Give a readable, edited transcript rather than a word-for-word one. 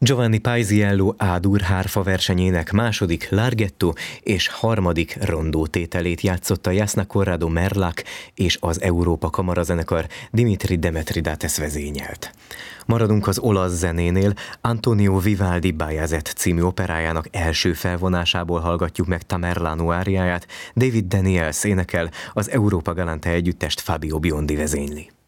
Giovanni Paisiello A-dur hárfa versenyének második larghetto és harmadik rondó tételét játszotta Jasna Corrado Merlak és az Európa Kamarazenekar Dimitri Demetridates vezényelt. Maradunk az olasz zenénél, Antonio Vivaldi Bajazet című operájának első felvonásából hallgatjuk meg Tamerlano áriáját, David Daniels énekel, az Europa Galante együttest Fabio Biondi vezényli.